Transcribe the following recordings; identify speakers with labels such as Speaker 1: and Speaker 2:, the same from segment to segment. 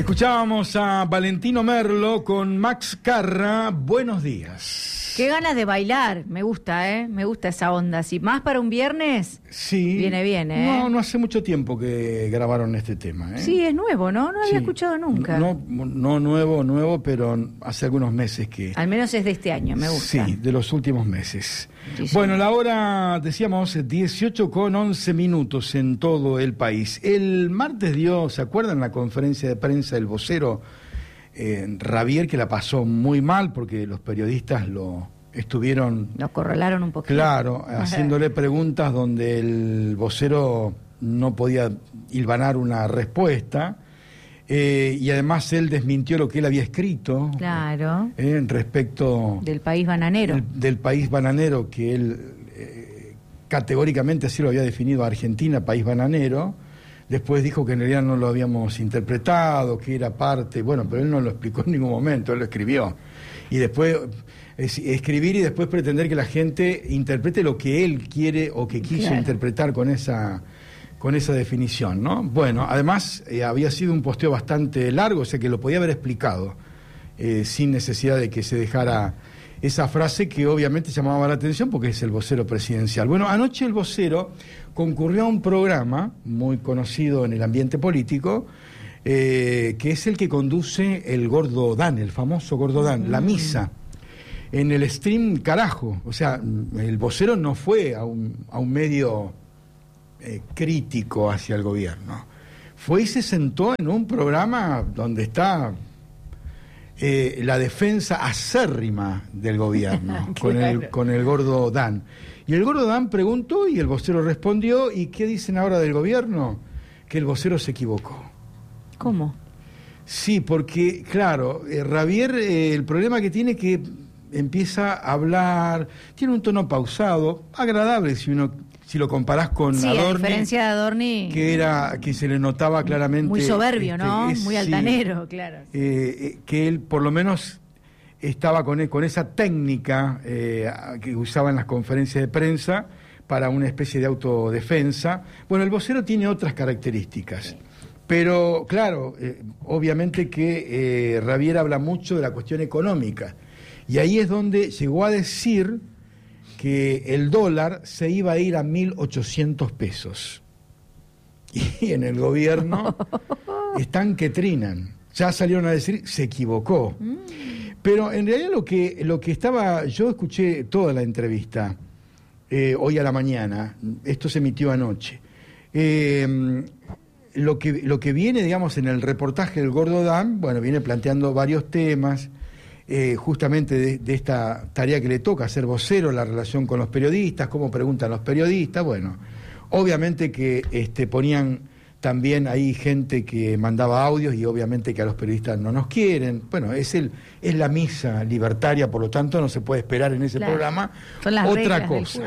Speaker 1: Escuchábamos a Valentino Merlo con Max Carra. Buenos días.
Speaker 2: Qué ganas de bailar, me gusta, me gusta esa onda. Si más para un viernes,
Speaker 1: sí,
Speaker 2: viene bien,
Speaker 1: No hace mucho tiempo que grabaron este tema,
Speaker 2: Sí, es nuevo, ¿no? No había escuchado nunca.
Speaker 1: No nuevo, pero hace algunos meses que...
Speaker 2: Al menos es de este año, me gusta.
Speaker 1: Sí, de los últimos meses.
Speaker 2: Sí,
Speaker 1: bueno, la hora, decíamos, 18:11 en todo el país. El martes ¿se acuerdan la conferencia de prensa del vocero Ravier, que la pasó muy mal porque los periodistas lo
Speaker 2: acorralaron un poquito.
Speaker 1: Claro, haciéndole preguntas donde el vocero no podía hilvanar una respuesta, y además él desmintió lo que él había escrito.
Speaker 2: Claro.
Speaker 1: Respecto
Speaker 2: del país bananero.
Speaker 1: Del país bananero, que él categóricamente así lo había definido a Argentina, país bananero. Después dijo que en realidad no lo habíamos interpretado, que era parte, pero él no lo explicó en ningún momento, él lo escribió. Y después, escribir y después pretender que la gente interprete lo que él quiere o que quiso interpretar con esa definición, ¿no? Bueno, además había sido un posteo bastante largo, o sea que lo podía haber explicado, sin necesidad de que se dejara esa frase que obviamente llamaba la atención porque es el vocero presidencial. Bueno, anoche el vocero concurrió a un programa muy conocido en el ambiente político, que es el que conduce el Gordo Dan, el famoso Gordo Dan, La Misa, en el stream Carajo. O sea, el vocero no fue a un medio crítico hacia el gobierno. Fue y se sentó en un programa donde está la defensa acérrima del gobierno, con el Gordo Dan. Y el Gordo Dan preguntó y el vocero respondió. ¿Y qué dicen ahora del gobierno? Que el vocero se equivocó.
Speaker 2: ¿Cómo?
Speaker 1: Sí, porque, claro, Ravier, el problema que tiene que empieza a hablar, tiene un tono pausado, agradable si lo comparás con Adorni.
Speaker 2: A diferencia de Adorni,
Speaker 1: que se le notaba claramente...
Speaker 2: Muy soberbio, ¿no? Muy altanero, claro.
Speaker 1: Que él por lo menos estaba con esa técnica que usaba en las conferencias de prensa para una especie de autodefensa. Bueno, el vocero tiene otras características, pero claro, obviamente que Ravier habla mucho de la cuestión económica, y ahí es donde llegó a decir que el dólar se iba a ir a 1.800 pesos. Y en el gobierno están que trinan. Ya salieron a decir, se equivocó. Pero en realidad lo que estaba... Yo escuché toda la entrevista hoy a la mañana. Esto se emitió anoche. Lo que viene, digamos, en el reportaje del Gordo Dan, viene planteando varios temas, justamente de esta tarea que le toca ser vocero, la relación con los periodistas, cómo preguntan los periodistas. Obviamente que ponían también ahí gente que mandaba audios, y obviamente que a los periodistas no nos quieren. Es la misa libertaria, por lo tanto no se puede esperar en ese programa otra cosa.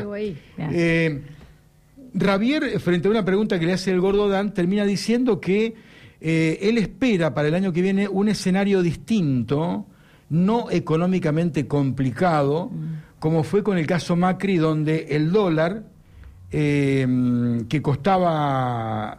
Speaker 1: Ravier, frente a una pregunta que le hace el Gordo Dan, termina diciendo que él espera para el año que viene un escenario distinto, no económicamente complicado, como fue con el caso Macri, donde el dólar, que costaba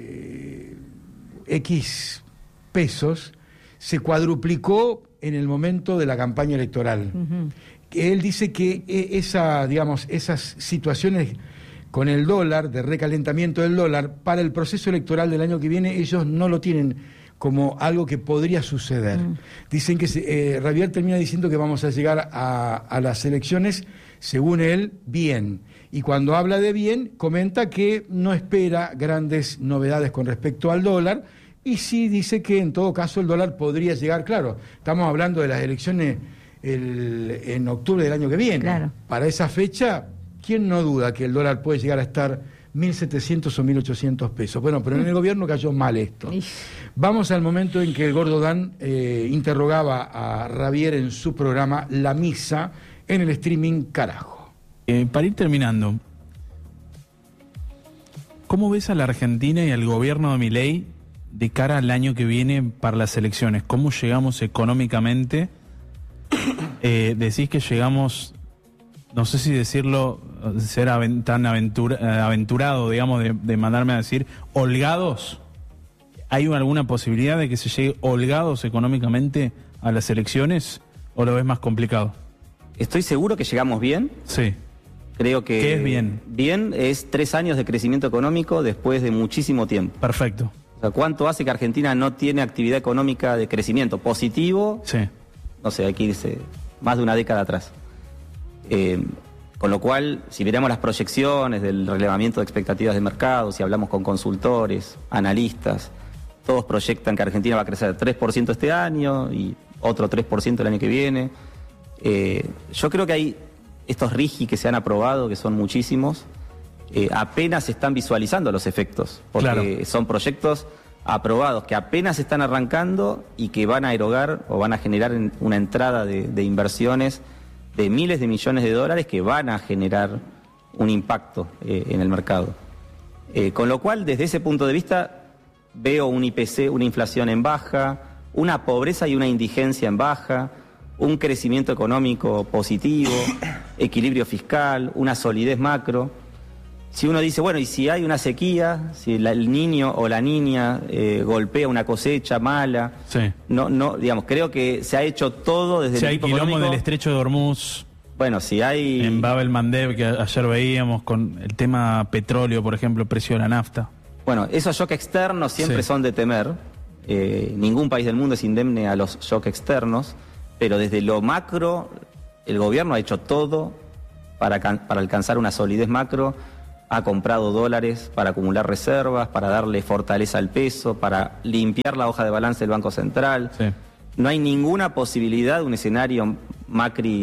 Speaker 1: X pesos, se cuadruplicó en el momento de la campaña electoral. Él dice que esas situaciones con el dólar, de recalentamiento del dólar, para el proceso electoral del año que viene, ellos no lo tienen como algo que podría suceder. Dicen que Ravier termina diciendo que vamos a llegar a las elecciones, según él, bien. Y cuando habla de bien, comenta que no espera grandes novedades con respecto al dólar, y sí dice que en todo caso el dólar podría llegar, claro, estamos hablando de las elecciones en octubre del año que viene.
Speaker 2: Claro.
Speaker 1: Para esa fecha, ¿quién no duda que el dólar puede llegar a estar 1.700 o 1.800 pesos? Pero en el gobierno cayó mal esto. Vamos al momento en que el Gordo Dan interrogaba a Ravier en su programa La Misa, en el streaming Carajo.
Speaker 3: Para ir terminando, ¿cómo ves a la Argentina y al gobierno de Milei de cara al año que viene para las elecciones? ¿Cómo llegamos económicamente? Decís que llegamos, no sé si decirlo, ser tan aventurado, digamos, de mandarme a decir, holgados. ¿hay alguna posibilidad de que se llegue holgados económicamente a las elecciones o lo ves más complicado?
Speaker 4: Estoy seguro que llegamos bien.
Speaker 3: Sí.
Speaker 4: Creo que...
Speaker 3: ¿Qué es bien?
Speaker 4: Bien es 3 años de crecimiento económico después de muchísimo tiempo.
Speaker 3: Perfecto.
Speaker 4: O sea, ¿cuánto hace que Argentina no tiene actividad económica de crecimiento positivo?
Speaker 3: Sí.
Speaker 4: No sé, hay que irse más de una década atrás. Con lo cual, si miramos las proyecciones del relevamiento de expectativas de mercado, si hablamos con consultores, analistas, todos proyectan que Argentina va a crecer 3% este año y otro 3% el año que viene. Yo creo que hay estos RIGI que se han aprobado, que son muchísimos, apenas se están visualizando los efectos, porque son proyectos aprobados que apenas están arrancando y que van a erogar o van a generar una entrada de inversiones de miles de millones de dólares que van a generar un impacto en el mercado. Con lo cual, desde ese punto de vista, veo un IPC, una inflación en baja, una pobreza y una indigencia en baja, un crecimiento económico positivo, equilibrio fiscal, una solidez macro. Si uno dice, bueno, y si hay una sequía, si el niño o la niña golpea una cosecha mala,
Speaker 3: Sí.
Speaker 4: digamos, creo que se ha hecho todo desde
Speaker 3: Si
Speaker 4: el
Speaker 3: hay
Speaker 4: equipo
Speaker 3: quilombo
Speaker 4: económico.
Speaker 3: del estrecho de Hormuz,
Speaker 4: Bueno, si hay...
Speaker 3: en Bab el Mandeb, que ayer veíamos con el tema petróleo, por ejemplo, el precio de la nafta.
Speaker 4: Bueno, esos shocks externos siempre
Speaker 3: Sí.
Speaker 4: son de temer. Ningún país del mundo es indemne a los shocks externos, pero desde lo macro, el gobierno ha hecho todo para alcanzar una solidez macro. Ha comprado dólares para acumular reservas, para darle fortaleza al peso, para limpiar la hoja de balance del Banco Central.
Speaker 3: Sí.
Speaker 4: No hay ninguna posibilidad de un escenario Macri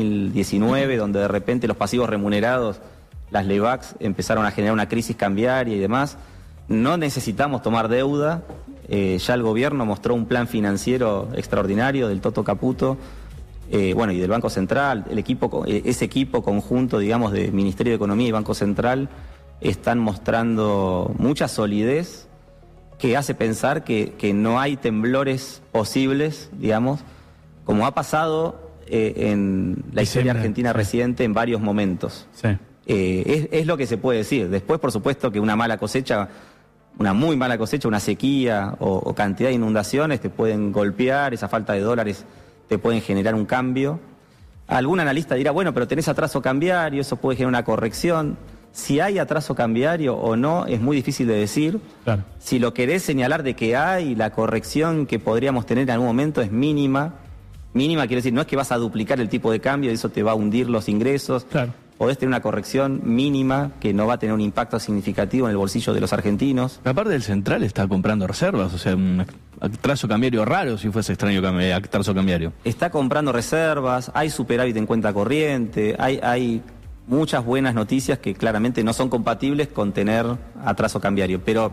Speaker 4: 2019, donde de repente los pasivos remunerados, las LEVACs, empezaron a generar una crisis cambiaria y demás. No necesitamos tomar deuda. Ya el gobierno mostró un plan financiero extraordinario del Toto Caputo. Bueno, y del Banco Central, ese equipo conjunto, digamos, de Ministerio de Economía y Banco Central, están mostrando mucha solidez que hace pensar que no hay temblores posibles, digamos, como ha pasado en la historia argentina reciente en varios momentos.
Speaker 3: Sí.
Speaker 4: Es lo que se puede decir. Después, por supuesto, que una mala cosecha, una muy mala cosecha, una sequía o cantidad de inundaciones te pueden golpear, esa falta de dólares te pueden generar un cambio. Algún analista dirá, bueno, pero tenés atraso cambiario, eso puede generar una corrección. Si hay atraso cambiario o no, es muy difícil de decir.
Speaker 3: Claro.
Speaker 4: Si lo querés señalar de que hay, la corrección que podríamos tener en algún momento es mínima. Mínima quiere decir, no es que vas a duplicar el tipo de cambio y eso te va a hundir los ingresos.
Speaker 3: Claro.
Speaker 4: Podés tener una corrección mínima que no va a tener un impacto significativo en el bolsillo de los argentinos.
Speaker 5: Aparte del central está comprando reservas, o sea, un atraso cambiario raro si fuese extraño atraso cambiario.
Speaker 4: Está comprando reservas, hay superávit en cuenta corriente, hay muchas buenas noticias que claramente no son compatibles con tener atraso cambiario. Pero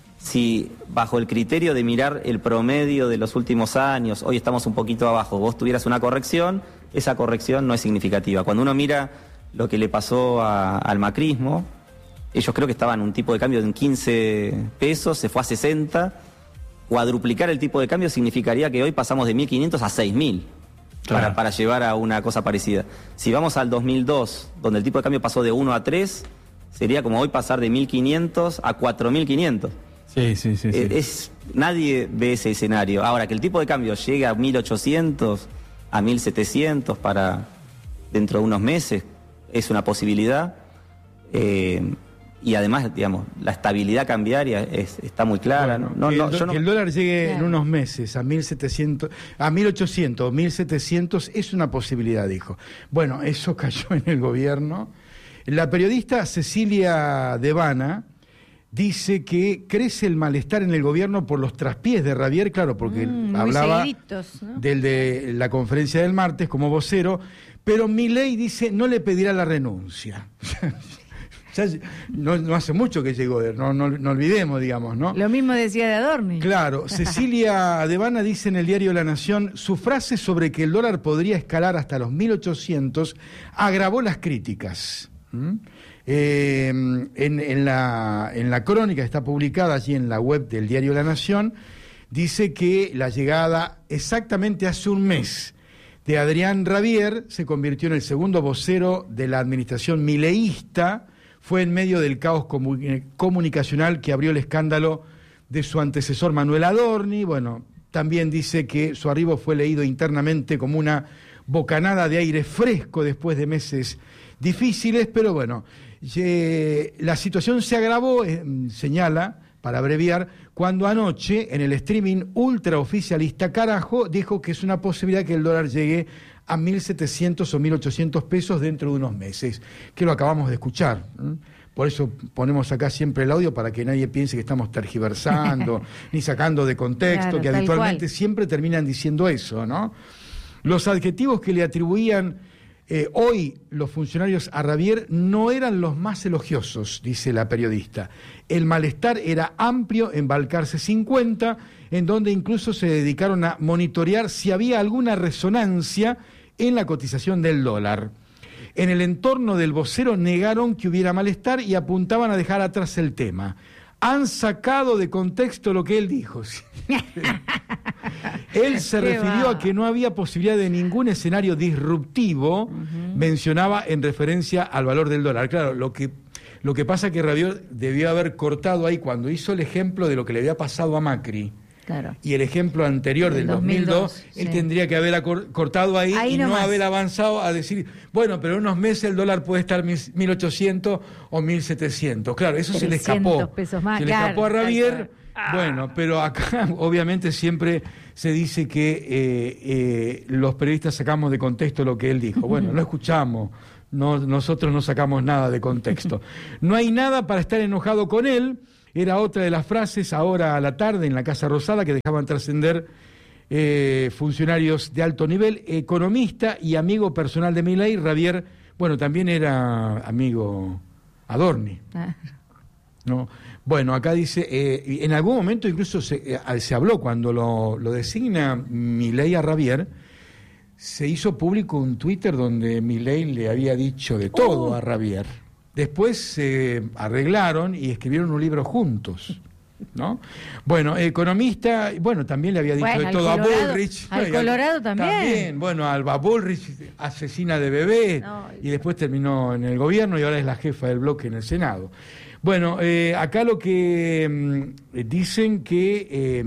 Speaker 4: si bajo el criterio de mirar el promedio de los últimos años, hoy estamos un poquito abajo, vos tuvieras una corrección, esa corrección no es significativa. Cuando uno mira lo que le pasó al macrismo, ellos creo que estaban un tipo de cambio de 15 pesos, se fue a 60, cuadruplicar el tipo de cambio significaría que hoy pasamos de 1.500 a 6.000
Speaker 3: Claro.
Speaker 4: para llevar a una cosa parecida. Si vamos al 2002, donde el tipo de cambio pasó de 1 a 3, sería como hoy pasar de 1.500 a 4.500.
Speaker 3: Sí.
Speaker 4: Nadie ve ese escenario. Ahora, que el tipo de cambio llegue a 1.800, a 1.700 para dentro de unos meses, es una posibilidad. Y además, digamos, la estabilidad cambiaria está muy clara.
Speaker 1: Bueno,
Speaker 4: ¿no?
Speaker 1: que el dólar llegue en
Speaker 2: Claro.
Speaker 1: unos meses a 1.700, a 1.800 o 1.700 es una posibilidad, dijo. Bueno, eso cayó en el gobierno. La periodista Cecilia Devana dice que crece el malestar en el gobierno por los traspiés de Ravier, claro, porque
Speaker 2: Muy
Speaker 1: hablaba
Speaker 2: seguiditos, ¿no?
Speaker 1: del de la conferencia del martes como vocero, pero Milei dice no le pedirá la renuncia. Ya no hace mucho que llegó, no olvidemos, digamos, ¿no?
Speaker 2: Lo mismo decía de Adorni.
Speaker 1: Claro, Cecilia Devana dice en el diario La Nación, su frase sobre que el dólar podría escalar hasta los 1.800 agravó las críticas. En la crónica que está publicada allí en la web del diario La Nación, dice que la llegada exactamente hace un mes de Adrián Ravier se convirtió en el segundo vocero de la administración mileísta. Fue en medio del caos comunicacional que abrió el escándalo de su antecesor Manuel Adorni. Bueno, también dice que su arribo fue leído internamente como una bocanada de aire fresco después de meses difíciles, pero bueno, la situación se agravó, señala, para abreviar, cuando anoche en el streaming ultraoficialista Carajo dijo que es una posibilidad que el dólar llegue a 1.700 o 1.800 pesos dentro de unos meses, que lo acabamos de escuchar. Por eso ponemos acá siempre el audio para que nadie piense que estamos tergiversando ni sacando de contexto, claro, que habitualmente siempre terminan diciendo eso, ¿no? Los adjetivos que le atribuían hoy los funcionarios a Ravier no eran los más elogiosos, dice la periodista. El malestar era amplio en Balcarce 50, en donde incluso se dedicaron a monitorear si había alguna resonancia en la cotización del dólar. En el entorno del vocero negaron que hubiera malestar y apuntaban a dejar atrás el tema. Han sacado de contexto lo que él dijo. Él se refirió a que no había posibilidad de ningún escenario disruptivo, mencionaba en referencia al valor del dólar. Claro, lo que pasa es que Ravier debió haber cortado ahí cuando hizo el ejemplo de lo que le había pasado a Macri. Claro. Y el ejemplo anterior del 2002, él tendría que haber cortado ahí y no haber avanzado a decir, bueno, pero en unos meses el dólar puede estar 1.800 o 1.700. Claro, eso se le escapó.
Speaker 2: Pesos más,
Speaker 1: se le escapó a Ravier. Bueno, pero acá obviamente siempre se dice que los periodistas sacamos de contexto lo que él dijo. Bueno, lo escuchamos. No, nosotros no sacamos nada de contexto. No hay nada para estar enojado con él. Era otra de las frases ahora a la tarde en la Casa Rosada que dejaban trascender funcionarios de alto nivel. Economista y amigo personal de Milei, Ravier, bueno, también era amigo Adorni. ¿No? Bueno, acá dice, en algún momento incluso se habló, cuando lo designa Milei a Ravier, se hizo público un Twitter donde Milei le había dicho de todo a Ravier. Después se arreglaron y escribieron un libro juntos, ¿no? Bueno, economista, bueno, también le había dicho de todo a Bullrich.
Speaker 2: Al Colorado también.
Speaker 1: Bueno, Alba Bullrich, asesina de bebés, y después terminó en el gobierno y ahora es la jefa del bloque en el Senado. Bueno, acá lo que dicen que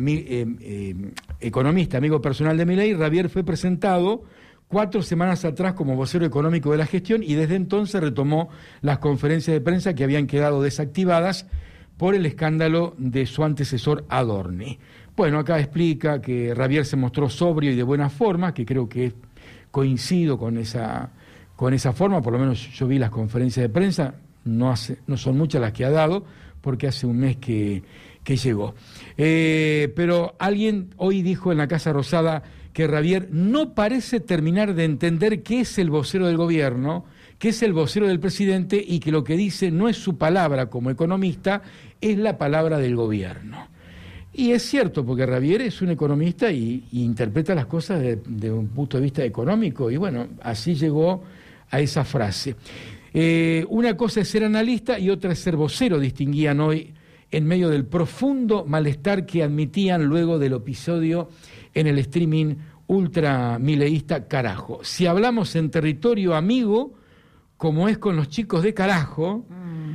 Speaker 1: economista, amigo personal de Milei, Ravier fue presentado 4 semanas atrás como vocero económico de la gestión y desde entonces retomó las conferencias de prensa que habían quedado desactivadas por el escándalo de su antecesor Adorni. Bueno, acá explica que Ravier se mostró sobrio y de buena forma, que creo que coincido con esa forma, por lo menos yo vi las conferencias de prensa, no son muchas las que ha dado, porque hace un mes que llegó. Pero alguien hoy dijo en la Casa Rosada que Ravier no parece terminar de entender qué es el vocero del gobierno, qué es el vocero del presidente y que lo que dice no es su palabra como economista, es la palabra del gobierno. Y es cierto, porque Ravier es un economista y interpreta las cosas de un punto de vista económico y bueno, así llegó a esa frase. Una cosa es ser analista y otra es ser vocero, distinguían hoy en medio del profundo malestar que admitían luego del episodio en el streaming ultramileísta Carajo. Si hablamos en territorio amigo, como es con los chicos de Carajo,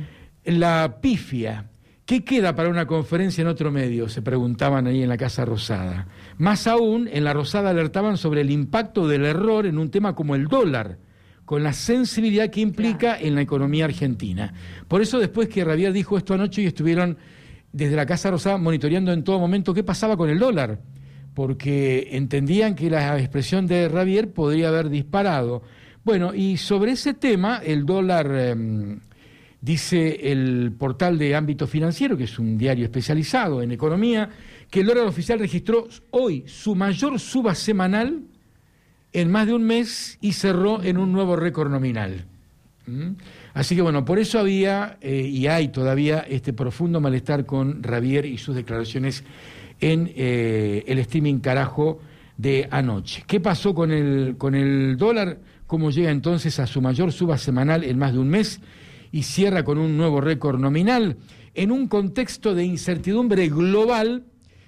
Speaker 1: la pifia, ¿qué queda para una conferencia en otro medio?, se preguntaban ahí en la Casa Rosada. Más aún, en la Rosada alertaban sobre el impacto del error en un tema como el dólar, con la sensibilidad que implica en la economía argentina. Por eso después que Ravier dijo esto anoche y estuvieron desde la Casa Rosada monitoreando en todo momento qué pasaba con el dólar, porque entendían que la expresión de Ravier podría haber disparado. Bueno, y sobre ese tema, el dólar, dice el portal de Ámbito Financiero, que es un diario especializado en economía, que el dólar oficial registró hoy su mayor suba semanal en más de un mes y cerró en un nuevo récord nominal. Así que bueno, por eso había y hay todavía este profundo malestar con Ravier y sus declaraciones en el streaming Carajo de anoche. ¿Qué pasó con el dólar? ¿Cómo llega entonces a su mayor suba semanal en más de un mes y cierra con un nuevo récord nominal? En un contexto de incertidumbre global,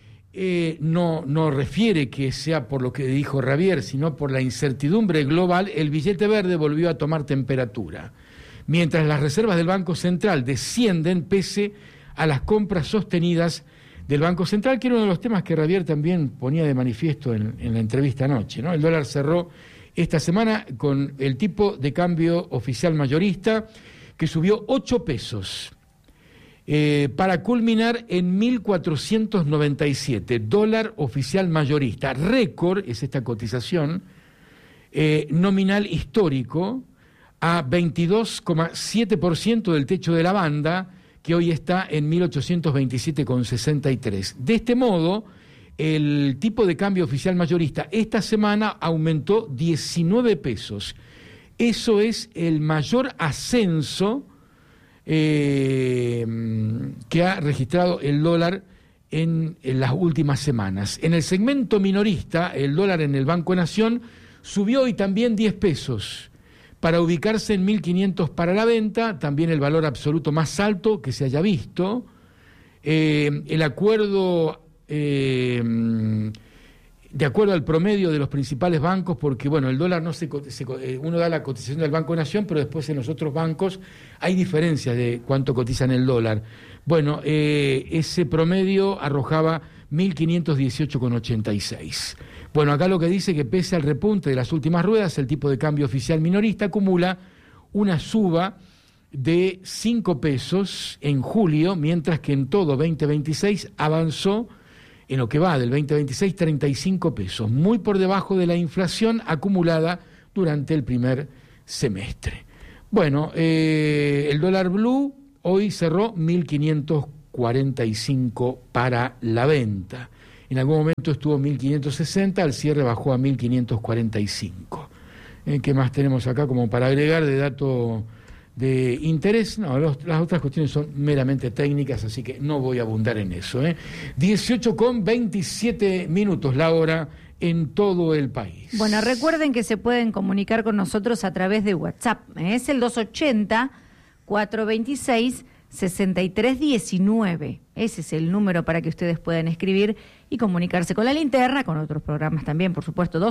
Speaker 1: no refiere que sea por lo que dijo Ravier, sino por la incertidumbre global, el billete verde volvió a tomar temperatura, mientras las reservas del Banco Central descienden pese a las compras sostenidas del Banco Central, que era uno de los temas que Javier también ponía de manifiesto en la entrevista anoche, ¿no? El dólar cerró esta semana con el tipo de cambio oficial mayorista que subió 8 pesos para culminar en 1.497, dólar oficial mayorista. Récord es esta cotización nominal histórico a 22,7% del techo de la banda, que hoy está en 1.827,63. De este modo, el tipo de cambio oficial mayorista esta semana aumentó 19 pesos. Eso es el mayor ascenso que ha registrado el dólar en las últimas semanas. En el segmento minorista, el dólar en el Banco Nación subió hoy también 10 pesos para ubicarse en 1.500 para la venta, también el valor absoluto más alto que se haya visto. El acuerdo, de acuerdo al promedio de los principales bancos, porque bueno, el dólar no uno da la cotización del Banco Nación, pero después en los otros bancos hay diferencias de cuánto cotizan el dólar. Bueno, ese promedio arrojaba 1.518,86. Bueno, acá lo que dice que pese al repunte de las últimas ruedas, el tipo de cambio oficial minorista acumula una suba de 5 pesos en julio, mientras que en todo 2026 avanzó, en lo que va del 2026, 35 pesos, muy por debajo de la inflación acumulada durante el primer semestre. Bueno, el dólar blue hoy cerró 1.545 para la venta. En algún momento estuvo 1.560, al cierre bajó a 1.545. ¿Qué más tenemos acá como para agregar de dato de interés? No, las otras cuestiones son meramente técnicas, así que no voy a abundar en eso. 18:27 la hora en todo el país.
Speaker 2: Bueno, recuerden que se pueden comunicar con nosotros a través de WhatsApp. Es el 280-426-6319. Ese es el número para que ustedes puedan escribir y comunicarse con La Linterna, con otros programas también, por supuesto.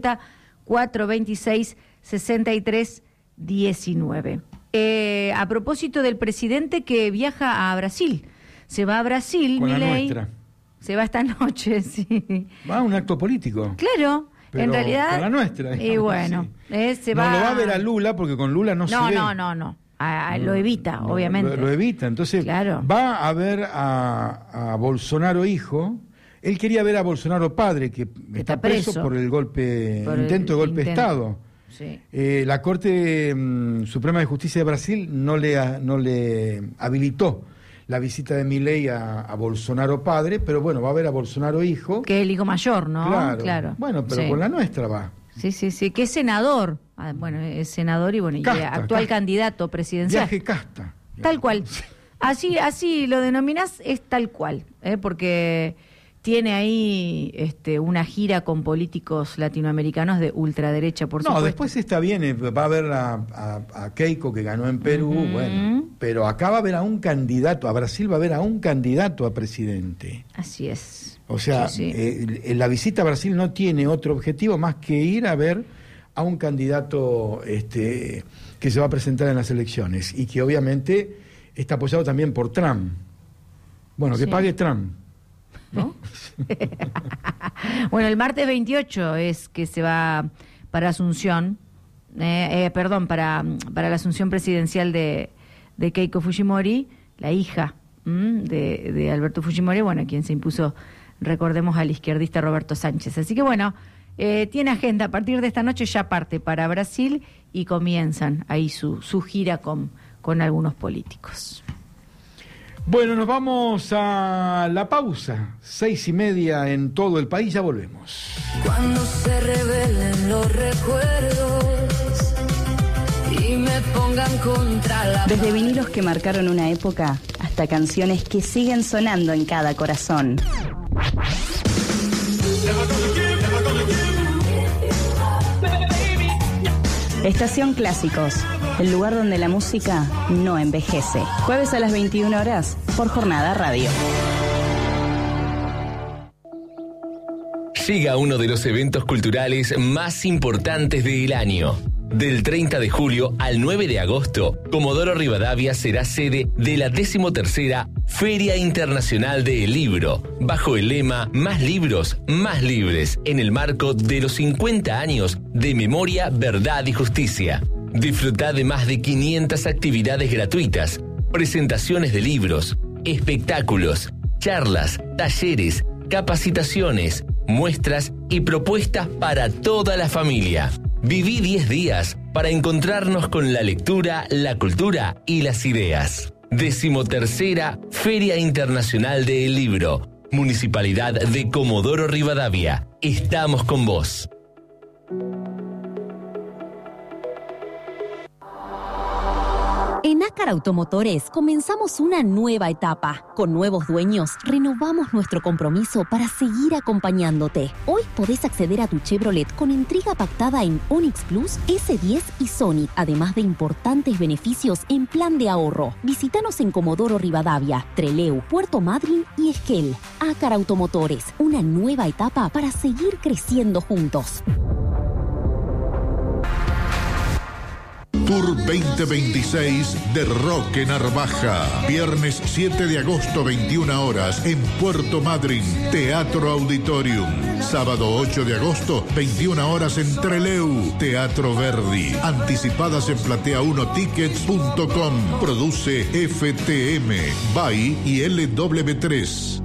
Speaker 2: 280-426-6319. A propósito del presidente que viaja a Brasil. Se va a Brasil,
Speaker 1: con
Speaker 2: Milei.
Speaker 1: la nuestra.
Speaker 2: Se va esta noche, sí.
Speaker 1: Va a un acto político.
Speaker 2: Claro, pero en realidad.
Speaker 1: Con la nuestra.
Speaker 2: Y bueno,
Speaker 1: sí.
Speaker 2: Se va.
Speaker 1: No lo va a ver a Lula, porque con Lula no se ve.
Speaker 2: No. Lo evita, obviamente.
Speaker 1: Lo evita. Entonces,
Speaker 2: claro.
Speaker 1: Va a ver a Bolsonaro hijo. Él quería ver a Bolsonaro padre, que está preso por el intento de golpe de Estado.
Speaker 2: Sí.
Speaker 1: La Corte Suprema de Justicia de Brasil no le habilitó la visita de Milei a Bolsonaro padre, pero bueno, va a ver a Bolsonaro hijo.
Speaker 2: Que es el hijo mayor, ¿no?
Speaker 1: Claro. Bueno, pero sí. Con la nuestra va.
Speaker 2: Sí, que es senador. Bueno, es senador y bueno, actual candidato presidencial.
Speaker 1: Viaje casta.
Speaker 2: Tal cual. Así lo denominás, es tal cual, porque tiene ahí una gira con políticos latinoamericanos de ultraderecha, por supuesto.
Speaker 1: No, después está bien, va a ver a Keiko, que ganó en Perú, bueno, pero acá va a ver a un candidato, a Brasil va a ver a un candidato a presidente.
Speaker 2: Así es.
Speaker 1: O sea,
Speaker 2: sí.
Speaker 1: La visita a Brasil no tiene otro objetivo más que ir a ver a un candidato que se va a presentar en las elecciones y que obviamente está apoyado también por Trump. Bueno, que pague Trump, ¿no?
Speaker 2: Bueno, el martes 28 es que se va para Asunción, para la asunción presidencial de Keiko Fujimori, la hija de Alberto Fujimori, bueno, quien se impuso, recordemos, al izquierdista Roberto Sánchez. Así que bueno, tiene agenda, a partir de esta noche ya parte para Brasil y comienzan ahí su gira con algunos políticos.
Speaker 1: Bueno, nos vamos a la pausa, 6:30 en todo el país, ya volvemos.
Speaker 6: Cuando se revelen los recuerdos y me pongan contra la...
Speaker 7: Desde vinilos que marcaron una época hasta canciones que siguen sonando en cada corazón. Estación Clásicos, el lugar donde la música no envejece. Jueves a las 21 horas por Jornada Radio.
Speaker 8: Llega uno de los eventos culturales más importantes del año. Del 30 de julio al 9 de agosto, Comodoro Rivadavia será sede de la 13ª Feria Internacional del Libro, bajo el lema Más libros, más libres, en el marco de los 50 años de Memoria, Verdad y Justicia. Disfrutá de más de 500 actividades gratuitas, presentaciones de libros, espectáculos, charlas, talleres, capacitaciones, muestras y propuestas para toda la familia. Viví 10 días para encontrarnos con la lectura, la cultura y las ideas. 13ª Feria Internacional del Libro, Municipalidad de Comodoro Rivadavia. Estamos con vos.
Speaker 9: En Ácar Automotores comenzamos una nueva etapa. Con nuevos dueños, renovamos nuestro compromiso para seguir acompañándote. Hoy podés acceder a tu Chevrolet con entrega pactada en Onix Plus, S10 y Sonic, además de importantes beneficios en plan de ahorro. Visítanos en Comodoro Rivadavia, Trelew, Puerto Madryn y Esquel. Ácar Automotores, una nueva etapa para seguir creciendo juntos.
Speaker 10: Tour 2026 de Roque Narvaja. Viernes 7 de agosto, 21 horas, en Puerto Madryn, Teatro Auditorium. Sábado 8 de agosto, 21 horas, en Trelew, Teatro Verdi. Anticipadas en platea1tickets.com. Produce FTM, BAI y LW3.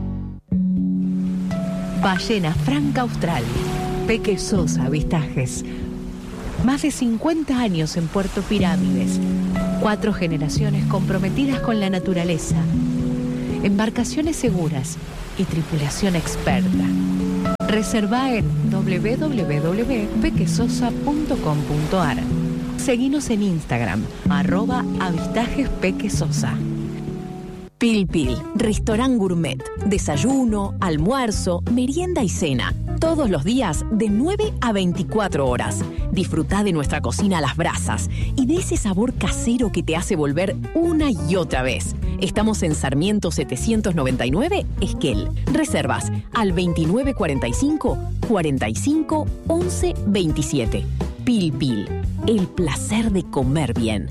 Speaker 11: Ballena Franca Austral. Peque Sosa Avistajes. Más de 50 años en Puerto Pirámides. 4 generaciones comprometidas con la naturaleza. Embarcaciones seguras y tripulación experta. Reserva en www.pequesosa.com.ar. Seguinos en Instagram, @avistajespequesosa.
Speaker 12: Pil Pil, restaurant gourmet, desayuno, almuerzo, merienda y cena. Todos los días de 9 a 24 horas. Disfrutá de nuestra cocina a las brasas y de ese sabor casero que te hace volver una y otra vez. Estamos en Sarmiento 799, Esquel. Reservas al 2945 45 11 27. Pil Pil, el placer de comer bien.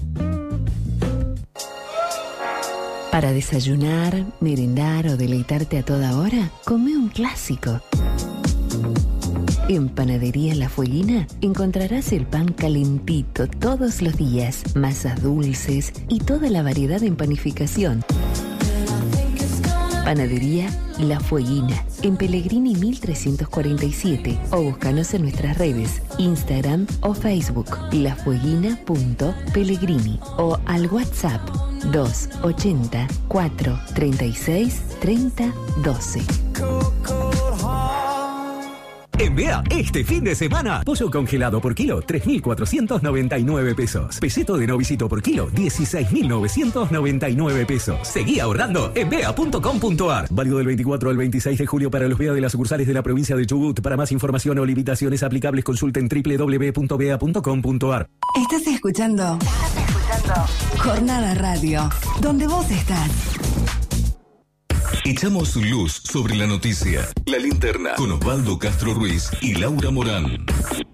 Speaker 13: Para desayunar, merendar o deleitarte a toda hora, come un clásico. En Panadería La Fueguina encontrarás el pan calentito todos los días, masas dulces y toda la variedad en panificación. Panadería La Fueguina, en Pellegrini 1347, o búscanos en nuestras redes, Instagram o Facebook, lafueguina.pellegrini, o al WhatsApp 280 436 3012.
Speaker 14: En Bea, este fin de semana, pollo congelado por kilo, 3.499 pesos. Peseto de novicito por kilo, 16.999 pesos. Seguí ahorrando en bea.com.ar. Válido del 24 al 26 de julio para los Bea de las sucursales de la provincia de Chubut. Para más información o limitaciones aplicables, consulten www.bea.com.ar.
Speaker 15: Estás escuchando Jornada Radio, donde vos estás.
Speaker 10: Echamos luz sobre la noticia. La Linterna, con Osvaldo Castro Ruiz y Laura Morán.